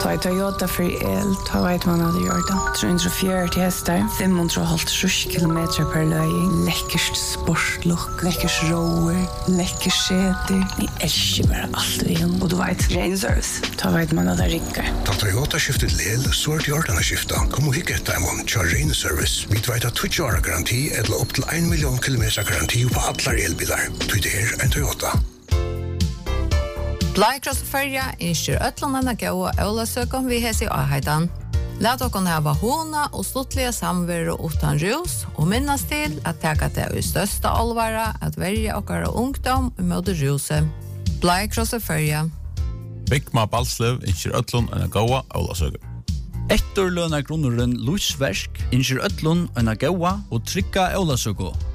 Ta Toyota för el, ta vet man hade gjort det. 340 hästar, 550 kilometer per löjning. Läckert sportlook, läckert rower, läckert säte. Ni älskar bara allt vi har. Och du vet, Rain Service. Ta vet man hade rickar. Ta Toyota skiftet lel, så är det gjort skifta. Kom och hicka ett diamond, kör Rain Service. Vi vet att 20 år garanti eller upp till 1 miljon kilometer garanti på alla elbilar. Det är en Toyota. Blaikross Färja inskjer ötlandarna gå Aulasökon vi hes I Aheidan. Lät okon hava hona och sluttliga samveru utan rus och minnas till att täka det I största allvara att välja okkara ungdom mot ruset. Blaikross Färja. Bygma Balslev inskjer ötlun en gåa Aulasökon. Etterlønna grunneren Lusversk inskjer ötlun en gåa og trykka Aulasökon.